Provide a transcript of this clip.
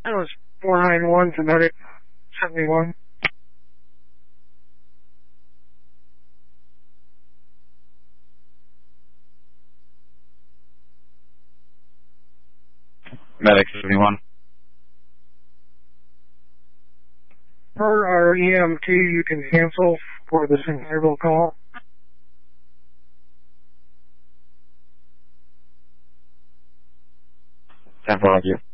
That was 491 to Medic 71. Medic 71. Per our EMT, you can cancel for this interval call. 10-4, thank you.